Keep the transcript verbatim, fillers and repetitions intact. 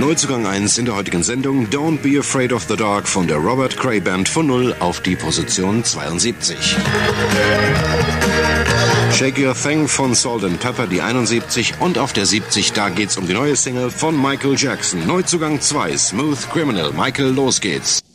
Neuzugang eins in der heutigen Sendung, Don't Be Afraid of the Dark von der Robert Cray Band von null auf die Position zweiundsiebzig. Shake Your Thing von Salt and Pepper, die einundsiebzig, und auf der siebzig, da geht's um die neue Single von Michael Jackson. Neuzugang zwei, Smooth Criminal. Michael, los geht's.